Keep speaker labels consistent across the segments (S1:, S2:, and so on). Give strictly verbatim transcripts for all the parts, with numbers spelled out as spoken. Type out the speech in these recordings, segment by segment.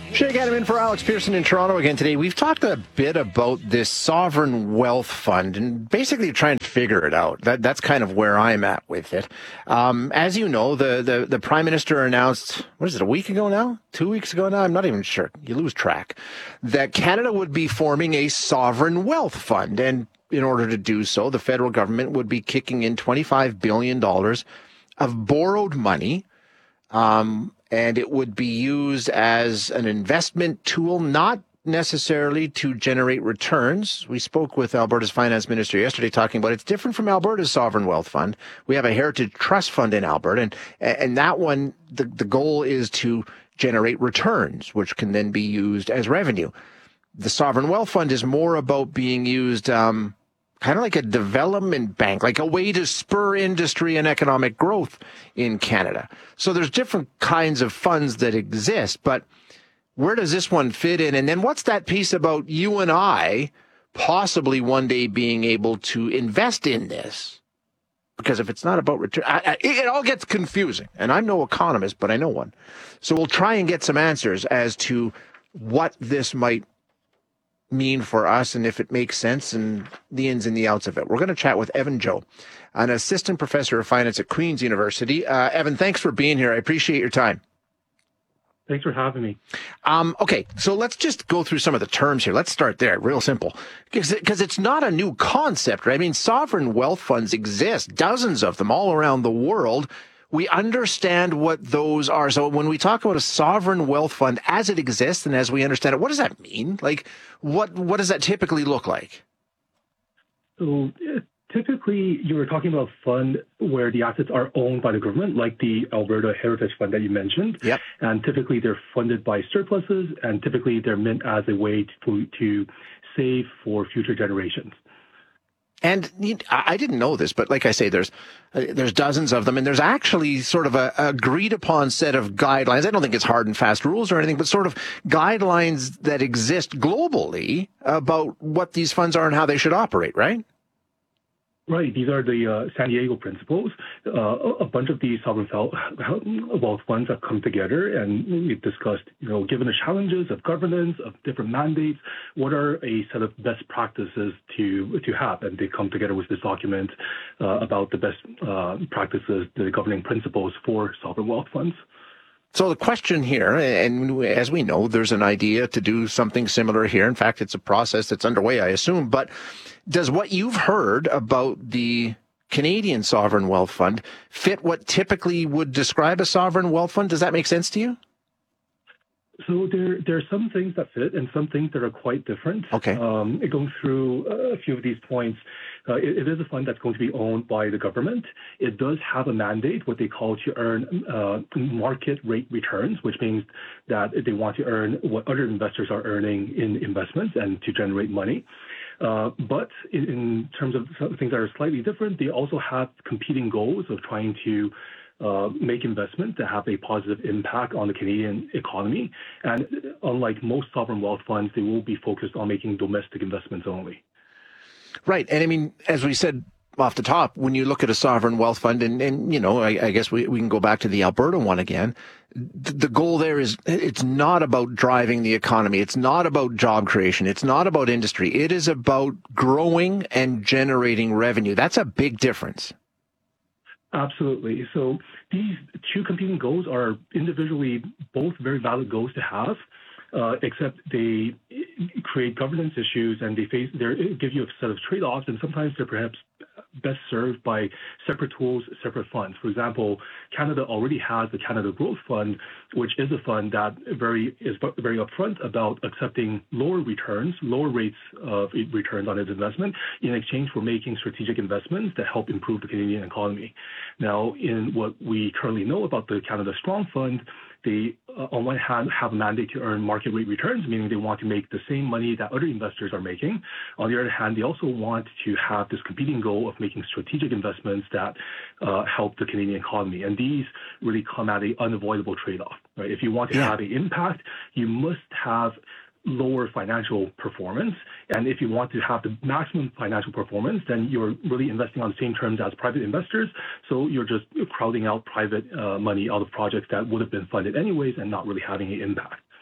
S1: Shay Adam in for Alex Pearson in Toronto again today. We've talked a bit about this sovereign wealth fund and basically trying to figure it out. That, that's kind of where I'm at with it. Um, as you know, the, the, the Prime Minister announced, what is it, a week ago now? Two weeks ago now? I'm not even sure. You lose track. That Canada would be forming a sovereign wealth fund. And in order to do so, the federal government would be kicking in twenty-five billion dollars of borrowed money. Um, and it would be used as an investment tool, not necessarily to generate returns. We spoke with Alberta's finance minister yesterday talking about it's different from Alberta's sovereign wealth fund. We have a heritage trust fund in Alberta, and, and that one, the, the goal is to generate returns, which can then be used as revenue. The sovereign wealth fund is more about being used um, kind of like a development bank, like a way to spur industry and economic growth in Canada. So there's different kinds of funds that exist, but where does this one fit in? And then what's that piece about you and I possibly one day being able to invest in this? Because if it's not about return, I, I, it all gets confusing. And I'm no economist, but I know one. So we'll try and get some answers as to what this might mean for us and if it makes sense and the ins and the outs of it. We're going to chat with Evan Joh, an assistant professor of finance at Queen's University. Uh, Evan, thanks for being here. I appreciate your time.
S2: Thanks for having me.
S1: Um, okay, so let's just go through some of the terms here. Let's start there, real simple, because it, it's not a new concept, right? I mean, sovereign wealth funds exist, dozens of them all around the world. We understand what those are. So when we talk about a sovereign wealth fund as it exists and as we understand it, what does that mean? Like, what what does that typically look like?
S2: So uh, typically, you were talking about a fund where the assets are owned by the government, like the Alberta Heritage Fund that you mentioned.
S1: Yep.
S2: And typically, they're funded by surpluses, and typically, they're meant as a way to, to save for future generations.
S1: And I didn't know this, but like I say, there's uh, there's dozens of them, and there's actually sort of a, a agreed upon set of guidelines. I don't think it's hard and fast rules or anything, but sort of guidelines that exist globally about what these funds are and how they should operate, right?
S2: Right. These are the uh, San Diego principles. Uh, a bunch of these sovereign wealth funds have come together, and we've discussed, you know, given the challenges of governance, of different mandates, what are a set of best practices to to have? And they come together with this document uh, about the best uh, practices, the governing principles for sovereign wealth funds.
S1: So the question here, and as we know, there's an idea to do something similar here. In fact, it's a process that's underway, I assume. But does what you've heard about the Canadian Sovereign Wealth Fund fit what typically would describe a sovereign wealth fund? Does that make sense to you?
S2: So there, there are some things that fit and some things that are quite different.
S1: Okay.
S2: Um, going through a few of these points, uh, it, it is a fund that's going to be owned by the government. It does have a mandate, what they call to earn uh, market rate returns, which means that they want to earn what other investors are earning in investments and to generate money. Uh, but in, in terms of some things that are slightly different, they also have competing goals of trying to Uh, make investments that have a positive impact on the Canadian economy. And unlike most sovereign wealth funds, they will be focused on making domestic investments only.
S1: Right. And I mean, as we said off the top, when you look at a sovereign wealth fund, and, and you know, I, I guess we, we can go back to the Alberta one again, the goal there is it's not about driving the economy. It's not about job creation. It's not about industry. It is about growing and generating revenue. That's a big difference.
S2: Absolutely. So these two competing goals are individually both very valid goals to have, uh, except they create governance issues and they face they give you a set of trade-offs, and sometimes they're perhaps best served by separate tools, separate funds. For example, Canada already has the Canada Growth Fund, which is a fund that very is very upfront about accepting lower returns, lower rates of returns on its investment in exchange for making strategic investments that help improve the Canadian economy. Now, in what we currently know about the Canada Strong Fund, they, uh, on one hand, have a mandate to earn market rate returns, meaning they want to make the same money that other investors are making. On the other hand, they also want to have this competing goal of making strategic investments that uh, help the Canadian economy. And these really come at an unavoidable trade-off, right? If you want to
S1: yeah.
S2: have an impact, you must have lower financial performance. And if you want to have the maximum financial performance, then you're really investing on the same terms as private investors. So you're just crowding out private uh, money out of projects that would have been funded anyways and not really having an impact.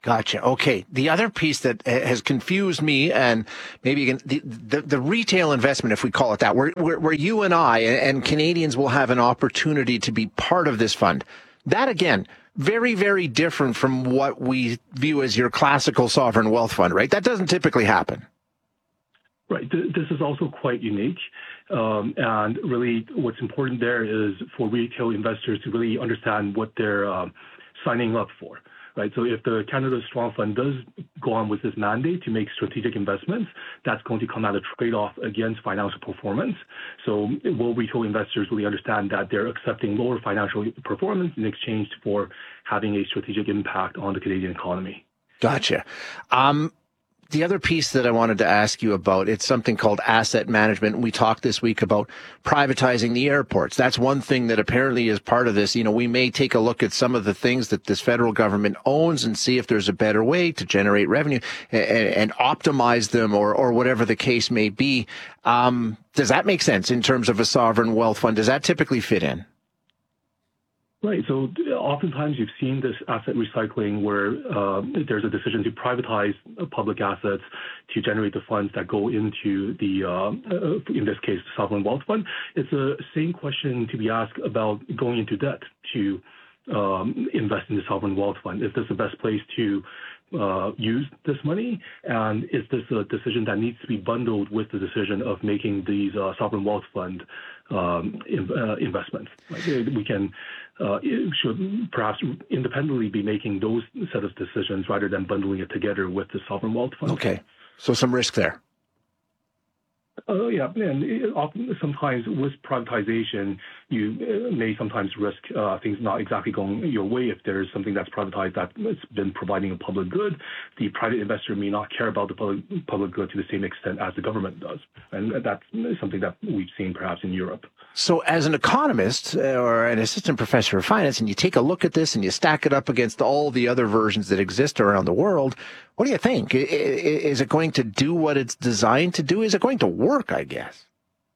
S1: Gotcha. Okay. The other piece that has confused me, and maybe you can, the, the, the retail investment, if we call it that, where, where, where you and I and Canadians will have an opportunity to be part of this fund. That, again, very, very different from what we view as your classical sovereign wealth fund, right? That doesn't typically happen.
S2: Right. This is also quite unique. Um, and really what's important there is for retail investors to really understand what they're um, signing up for. Right. So if the Canada Strong Fund does go on with this mandate to make strategic investments, that's going to come at a trade-off against financial performance. So will retail investors really understand that they're accepting lower financial performance in exchange for having a strategic impact on the Canadian economy?
S1: Gotcha. Um, The other piece that I wanted to ask you about, it's something called asset management. We talked this week about privatizing the airports. That's one thing that apparently is part of this. You know, we may take a look at some of the things that this federal government owns and see if there's a better way to generate revenue and, and optimize them, or, or whatever the case may be. Um, does that make sense in terms of a sovereign wealth fund? Does that typically fit in?
S2: Right. So oftentimes you've seen this asset recycling where uh, there's a decision to privatize public assets to generate the funds that go into the, uh, in this case, the sovereign wealth fund. It's the same question to be asked about going into debt to um, invest in the sovereign wealth fund. Is this the best place to uh, use this money? And is this a decision that needs to be bundled with the decision of making these uh, sovereign wealth fund um, in, uh, investments? Like we can uh, should perhaps independently be making those set of decisions rather than bundling it together with the sovereign wealth fund.
S1: Okay, so some risk there.
S2: Oh, uh, yeah. And it, often, sometimes with privatization, you uh, may sometimes risk uh, things not exactly going your way. If there's something that's privatized that's been providing a public good, the private investor may not care about the public, public good to the same extent as the government does. And that's something that we've seen perhaps in Europe.
S1: So as an economist or an assistant professor of finance, and you take a look at this and you stack it up against all the other versions that exist around the world, what do you think? Is it going to do what it's designed to do? Is it going to work, I guess?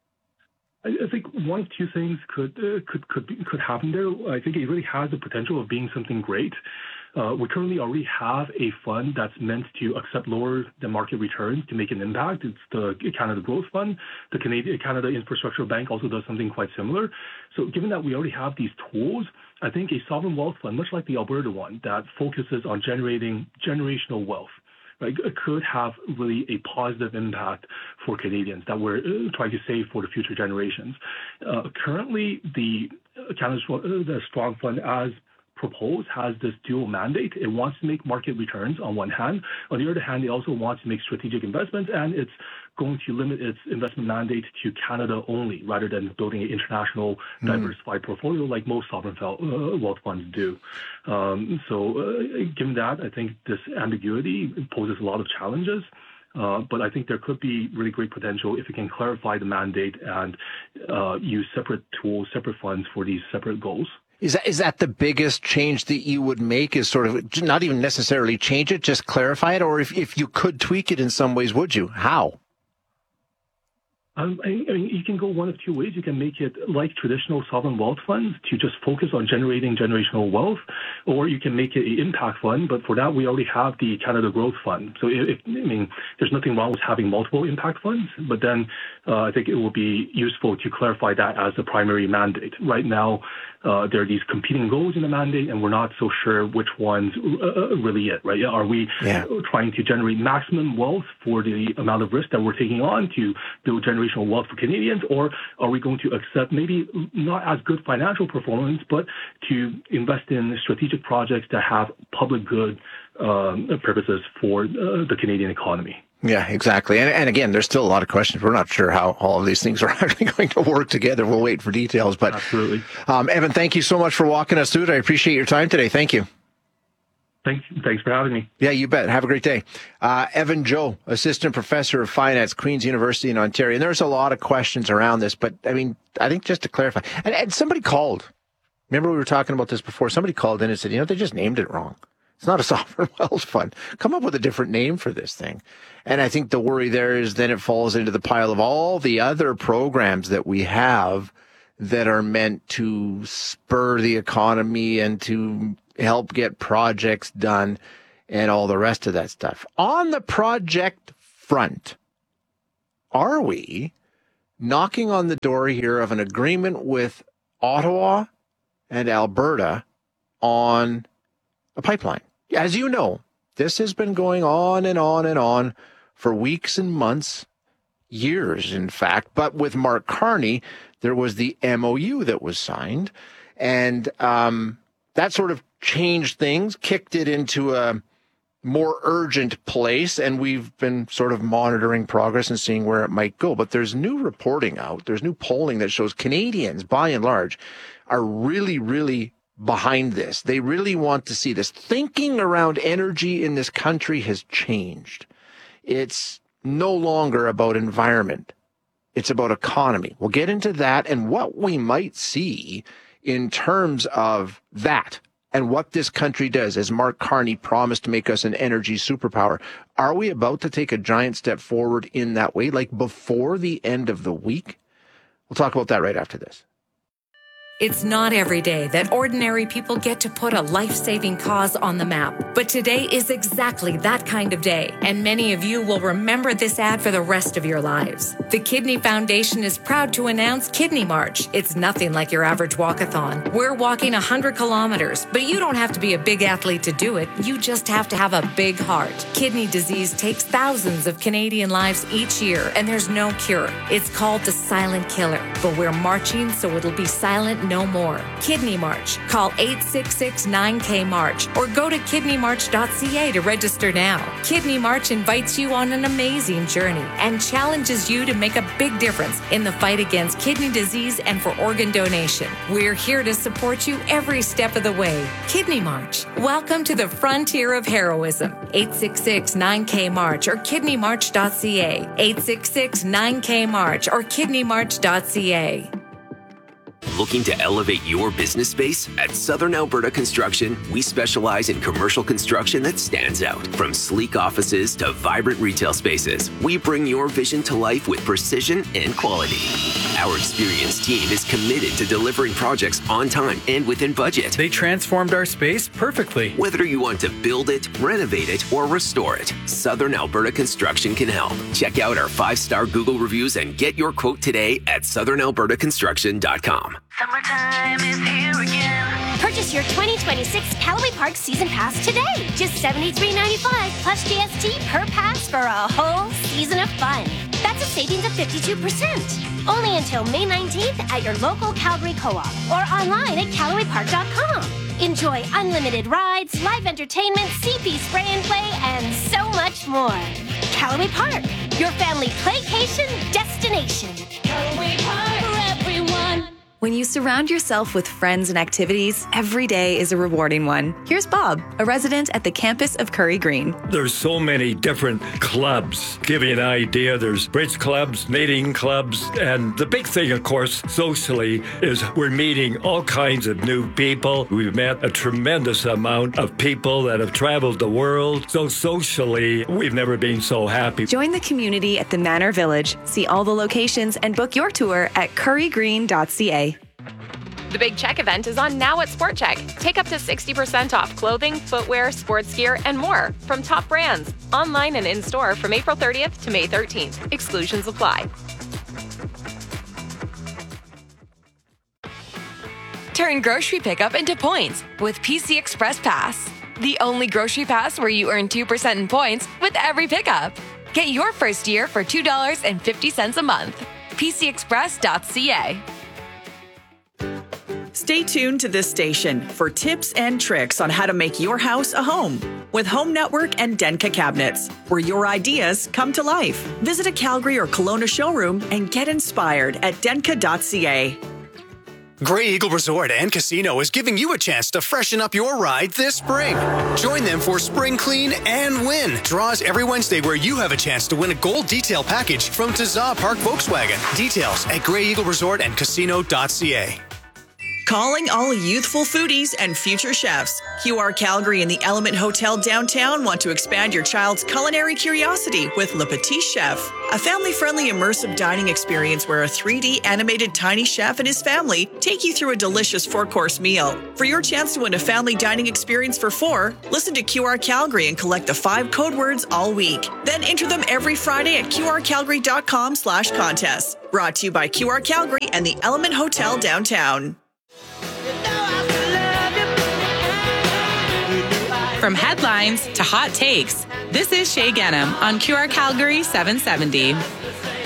S2: I think one of two things could uh, could could be, could happen there. I think it really has the potential of being something great. Uh, we currently already have a fund that's meant to accept lower than market returns to make an impact. It's the Canada Growth Fund. The Canadian Canada Infrastructure Bank also does something quite similar. So given that we already have these tools, I think a sovereign wealth fund, much like the Alberta one, that focuses on generating generational wealth, right, could have really a positive impact for Canadians that we're uh, trying to save for the future generations. Uh, currently, the Canada the Strong Fund, as proposed, has this dual mandate. It wants to make market returns on one hand. On the other hand, it also wants to make strategic investments, and it's going to limit its investment mandate to Canada only, rather than building an international diversified mm. portfolio like most sovereign wealth funds do. Um, so uh, given that, I think this ambiguity poses a lot of challenges. Uh, but I think there could be really great potential if we can clarify the mandate and uh, use separate tools, separate funds for these separate goals.
S1: Is that, is that the biggest change that you would make, is sort of not even necessarily change it, just clarify it? Or if, if you could tweak it in some ways, would you? How?
S2: Um, I mean, you can go one of two ways. You can make it like traditional sovereign wealth funds to just focus on generating generational wealth, or you can make it an impact fund. But for that, we already have the Canada Growth Fund. So, if, I mean, there's nothing wrong with having multiple impact funds, but then uh, I think it will be useful to clarify that as the primary mandate. Right now, uh, there are these competing goals in the mandate, and we're not so sure which one's uh, really it, right? Are we yeah. trying to generate maximum wealth for the amount of risk that we're taking on to build generational wealth for Canadians, or are we going to accept maybe not as good financial performance, but to invest in strategic projects that have public good um, purposes for uh, the Canadian economy?
S1: Yeah, exactly. And, and again, there's still a lot of questions. We're not sure how all of these things are actually going to work together. We'll wait for details. But
S2: absolutely.
S1: Um, Evan, thank you so much for walking us through it. I appreciate your time today. Thank you.
S2: Thanks, thanks for having me.
S1: Yeah, you bet. Have a great day. Uh, Evan Zhou, Assistant Professor of Finance, Queen's University in Ontario. And there's a lot of questions around this, but I mean, I think just to clarify, and, and somebody called. Remember we were talking about this before? Somebody called in and said, you know, they just named it wrong. It's not a sovereign wealth fund. Come up with a different name for this thing. And I think the worry there is then it falls into the pile of all the other programs that we have that are meant to spur the economy and to help get projects done. and all the rest of that stuff. On the project front, are we knocking on the door here of an agreement with Ottawa and Alberta on a pipeline? As you know, this has been going on and on and on for weeks and months, years, in fact. But with Mark Carney, there was the M O U that was signed, and um, that sort of changed things, kicked it into a more urgent place, and we've been sort of monitoring progress and seeing where it might go. But there's new reporting out, there's new polling that shows Canadians, by and large, are really, really behind this. They really want to see this. Thinking around energy in this country has changed. It's no longer about environment. It's about economy. We'll get into that and what we might see in terms of that and what this country does, as Mark Carney promised to make us an energy superpower. Are we about to take a giant step forward in that way, like before the end of the week? We'll talk about that right after this.
S3: It's not every day that ordinary people get to put a life-saving cause on the map. But today is exactly that kind of day, and many of you will remember this ad for the rest of your lives. The Kidney Foundation is proud to announce Kidney March. It's nothing like your average walkathon. We're walking one hundred kilometers, but you don't have to be a big athlete to do it. You just have to have a big heart. Kidney disease takes thousands of Canadian lives each year, and there's no cure. It's called the silent killer, but we're marching so it'll be silent no more. Kidney March. Call eight six six nine K March or go to kidney march dot c a to register now. Kidney March invites you on an amazing journey and challenges you to make a big difference in the fight against kidney disease and for organ donation. We're here to support you every step of the way. Kidney March. Welcome to the frontier of heroism. eight six six nine K March or kidney march dot c a. eight six six nine K March or kidney march dot c a.
S4: Looking to elevate your business space? At Southern Alberta Construction, we specialize in commercial construction that stands out. From sleek offices to vibrant retail spaces, we bring your vision to life with precision and quality. Our experienced team is committed to delivering projects on time and within budget.
S5: They transformed our space perfectly.
S4: Whether you want to build it, renovate it, or restore it, Southern Alberta Construction can help. Check out our five-star Google reviews and get your quote today at southern alberta construction dot com.
S6: Summertime is here again. Purchase your twenty twenty-six Callaway Park Season Pass today. Just seventy-three ninety-five plus G S T per pass for a whole season of fun. That's a savings of fifty-two percent. Only until May nineteenth at your local Calgary Co-op or online at callaway park dot com. Enjoy unlimited rides, live entertainment, C P spray and play, and so much more. Callaway Park, your family playcation destination. Callaway Park for everyone.
S7: When you surround yourself with friends and activities, every day is a rewarding one. Here's Bob, a resident at the campus of Curry Green.
S8: There's so many different clubs. Give you an idea, there's bridge clubs, knitting clubs, and the big thing, of course, socially, is we're meeting all kinds of new people. We've met a tremendous amount of people that have traveled the world. So socially, we've never been so happy.
S7: Join the community at the Manor Village. See all the locations and book your tour at curry green dot c a.
S9: The Big Check event is on now at Sport Check. Take up to sixty percent off clothing, footwear, sports gear, and more from top brands. Online and in-store from April thirtieth to May thirteenth. Exclusions apply.
S10: Turn grocery pickup into points with P C Express Pass. The only grocery pass where you earn two percent in points with every pickup. Get your first year for two dollars and fifty cents a month. p c express dot c a.
S11: Stay tuned to this station for tips and tricks on how to make your house a home with Home Network and Denka Cabinets, where your ideas come to life. Visit a Calgary or Kelowna showroom and get inspired at denka dot c a.
S12: Grey Eagle Resort and Casino is giving you a chance to freshen up your ride this spring. Join them for Spring Clean and Win. Draws every Wednesday where you have a chance to win a gold detail package from Tazah Park Volkswagen. Details at grey eagle resort and casino dot c a.
S11: Calling all youthful foodies and future chefs. Q R Calgary and the Element Hotel downtown want to expand your child's culinary curiosity with Le Petit Chef, a family-friendly immersive dining experience where a three D animated tiny chef and his family take you through a delicious four-course meal. For your chance to win a family dining experience for four, listen to Q R Calgary and collect the five code words all week. Then enter them every Friday at qrcalgary.com slash contest. Brought to you by Q R Calgary and the Element Hotel downtown.
S13: From headlines to hot takes, this is Shay Genham on Q R Calgary seven seventy.